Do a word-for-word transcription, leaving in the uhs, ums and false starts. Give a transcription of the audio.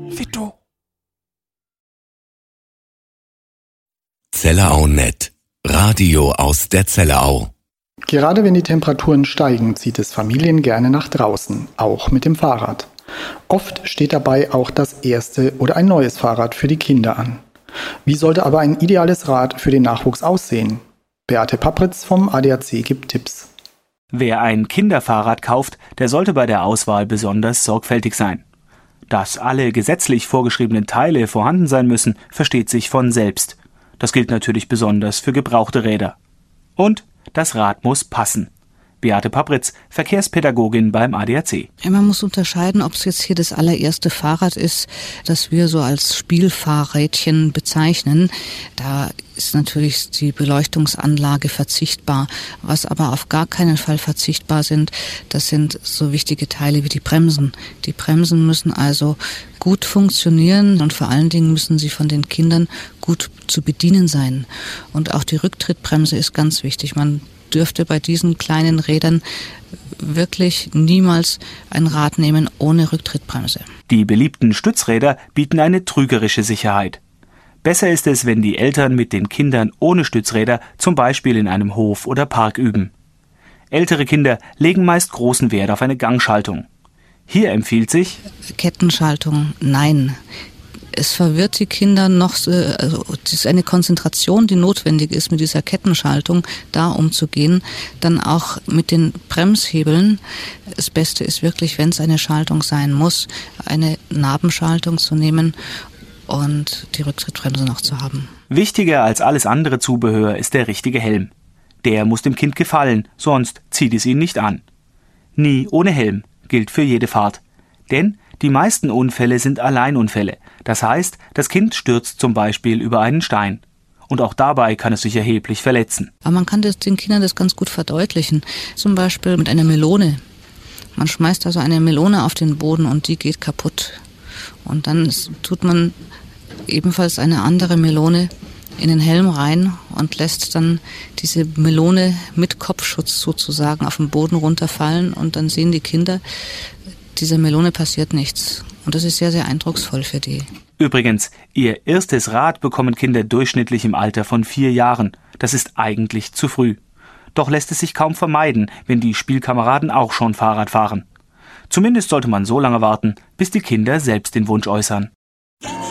Fito. Zellerau Punkt net. Radio aus der Zellerau. Gerade wenn die Temperaturen steigen, zieht es Familien gerne nach draußen, auch mit dem Fahrrad. Oft steht dabei auch das erste oder ein neues Fahrrad für die Kinder an. Wie sollte aber ein ideales Rad für den Nachwuchs aussehen? Beate Papritz vom A D A C gibt Tipps. Wer ein Kinderfahrrad kauft, der sollte bei der Auswahl besonders sorgfältig sein. Dass alle gesetzlich vorgeschriebenen Teile vorhanden sein müssen, versteht sich von selbst. Das gilt natürlich besonders für gebrauchte Räder. Und das Rad muss passen. Beate Papritz, Verkehrspädagogin beim A D A C. Ja, man muss unterscheiden, ob es jetzt hier das allererste Fahrrad ist, das wir so als Spielfahrrädchen bezeichnen. Da ist natürlich die Beleuchtungsanlage verzichtbar. Was aber auf gar keinen Fall verzichtbar sind, das sind so wichtige Teile wie die Bremsen. Die Bremsen müssen also gut funktionieren und vor allen Dingen müssen sie von den Kindern gut zu bedienen sein. Und auch die Rücktrittbremse ist ganz wichtig. Man dürfte bei diesen kleinen Rädern wirklich niemals ein Rad nehmen ohne Rücktrittbremse. Die beliebten Stützräder bieten eine trügerische Sicherheit. Besser ist es, wenn die Eltern mit den Kindern ohne Stützräder zum Beispiel in einem Hof oder Park üben. Ältere Kinder legen meist großen Wert auf eine Gangschaltung. Hier empfiehlt sich Kettenschaltung, nein. Es verwirrt die Kinder noch, also es ist eine Konzentration, die notwendig ist, mit dieser Kettenschaltung da umzugehen. Dann auch mit den Bremshebeln. Das Beste ist wirklich, wenn es eine Schaltung sein muss, eine Nabenschaltung zu nehmen und die Rücktrittbremse noch zu haben. Wichtiger als alles andere Zubehör ist der richtige Helm. Der muss dem Kind gefallen, sonst zieht es ihn nicht an. Nie ohne Helm gilt für jede Fahrt. Denn die meisten Unfälle sind Alleinunfälle. Das heißt, das Kind stürzt zum Beispiel über einen Stein. Und auch dabei kann es sich erheblich verletzen. Aber man kann das, den Kindern das ganz gut verdeutlichen. Zum Beispiel mit einer Melone. Man schmeißt also eine Melone auf den Boden und die geht kaputt. Und dann tut man ebenfalls eine andere Melone in den Helm rein und lässt dann diese Melone mit Kopfschutz sozusagen auf den Boden runterfallen. Und dann sehen die Kinder, dieser Melone passiert nichts. Und das ist sehr, sehr eindrucksvoll für die. Übrigens, ihr erstes Rad bekommen Kinder durchschnittlich im Alter von vier Jahren. Das ist eigentlich zu früh. Doch lässt es sich kaum vermeiden, wenn die Spielkameraden auch schon Fahrrad fahren. Zumindest sollte man so lange warten, bis die Kinder selbst den Wunsch äußern.